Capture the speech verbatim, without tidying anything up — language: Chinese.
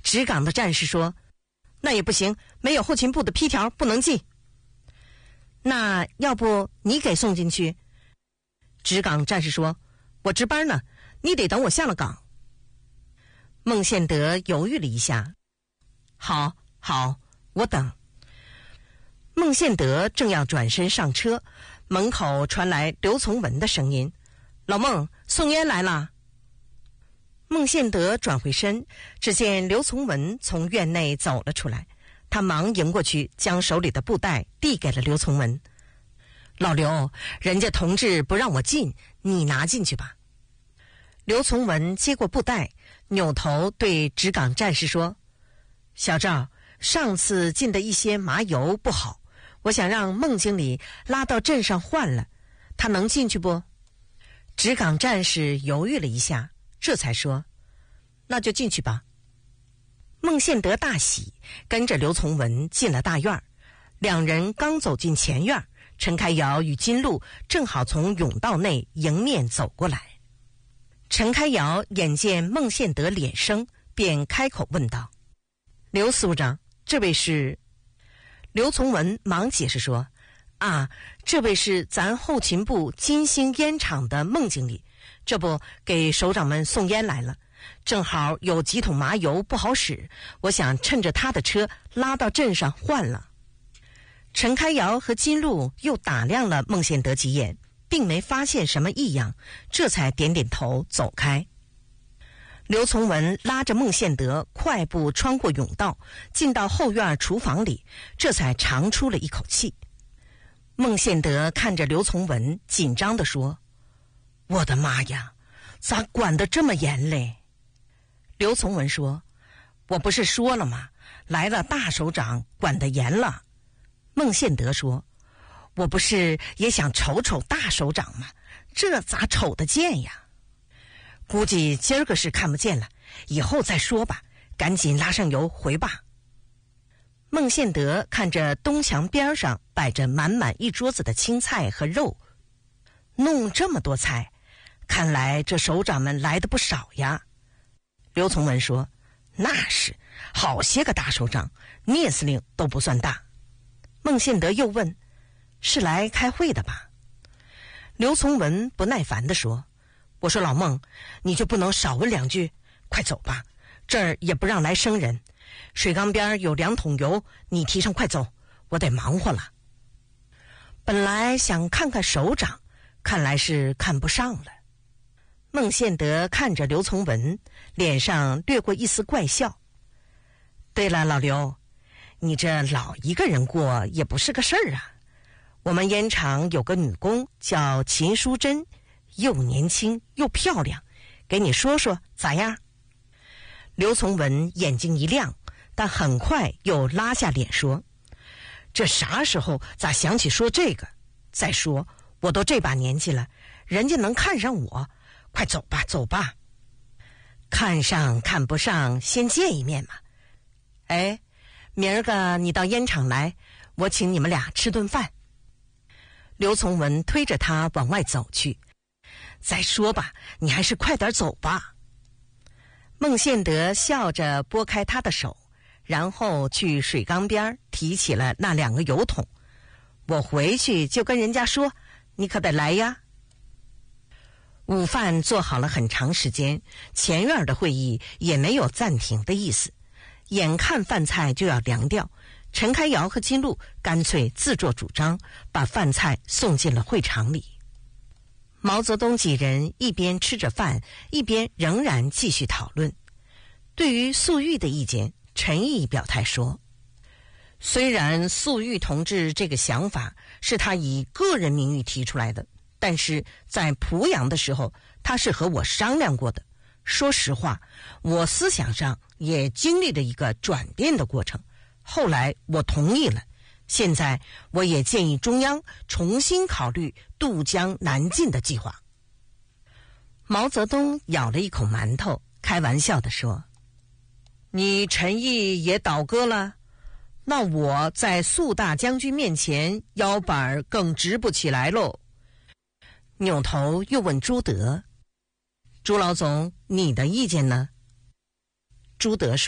直岗的战士说：“那也不行，没有后勤部的批条不能进。”那要不你给送进去？直岗战士说：“我值班呢，你得等我下了岗。”孟宪德犹豫了一下：“好，好，我等。”孟宪德正要转身上车，门口传来刘从文的声音：“老孟，送烟来了。”孟宪德转回身，只见刘从文从院内走了出来，他忙迎过去，将手里的布袋递给了刘从文：“老刘，人家同志不让我进，你拿进去吧。”刘从文接过布袋，扭头对直岗战士说：“小赵，上次进的一些麻油不好，我想让孟经理拉到镇上换了，他能进去不？”直岗战士犹豫了一下，这才说：“那就进去吧。”孟宪德大喜，跟着刘从文进了大院。两人刚走进前院，陈开尧与金鹿正好从甬道内迎面走过来。陈开尧眼见孟宪德脸生，便开口问道：“刘司务长，这位是？”刘从文忙解释说：“啊，这位是咱后勤部金星烟厂的孟经理，这不给首长们送烟来了，正好有几桶麻油不好使，我想趁着他的车拉到镇上换了。”陈开尧和金鹿又打量了孟宪德几眼，并没发现什么异样，这才点点头走开。刘从文拉着孟宪德快步穿过甬道，进到后院厨房里，这才长出了一口气。孟宪德看着刘从文，紧张地说：“我的妈呀，咋管得这么严嘞？”刘从文说：“我不是说了吗？来了大首长，管得严了。”孟宪德说：“我不是也想瞅瞅大首长吗？这咋瞅得见呀？估计今儿个是看不见了，以后再说吧，赶紧拉上油回吧。”孟宪德看着东墙边上摆着满满一桌子的青菜和肉，弄这么多菜，看来这首长们来的不少呀。刘从文说：“那是，好些个大首长，聂司令都不算大。”孟宪德又问：“是来开会的吧？”刘从文不耐烦地说：“我说老孟，你就不能少问两句？快走吧，这儿也不让来生人。水缸边有两桶油，你提上快走，我得忙活了。”本来想看看首长，看来是看不上了。孟宪德看着刘从文，脸上掠过一丝怪笑：“对了，老刘，你这老一个人过也不是个事儿啊。我们烟厂有个女工叫秦淑珍，又年轻又漂亮，给你说说咋样？”刘从文眼睛一亮，但很快又拉下脸说：“这啥时候咋想起说这个？再说我都这把年纪了，人家能看上我？快走吧，走吧。看上看不上，先见一面嘛。哎，明儿个你到烟厂来，我请你们俩吃顿饭。”刘从文推着他往外走去：“再说吧，你还是快点走吧。”孟宪德笑着拨开他的手，然后去水缸边提起了那两个油桶：“我回去就跟人家说，你可得来呀。”午饭做好了很长时间，前院的会议也没有暂停的意思。眼看饭菜就要凉掉，陈开尧和金鹿干脆自作主张，把饭菜送进了会场里。毛泽东几人一边吃着饭，一边仍然继续讨论。对于粟裕的意见，陈毅表态说：“虽然粟裕同志这个想法是他以个人名义提出来的，但是在濮阳的时候，他是和我商量过的。说实话，我思想上也经历了一个转变的过程，后来我同意了。现在我也建议中央重新考虑渡江南进的计划。”毛泽东咬了一口馒头，开玩笑地说：“你陈毅也倒戈了？那我在粟大将军面前腰板更直不起来喽。”扭头又问朱德：“朱老总，你的意见呢？”朱德说：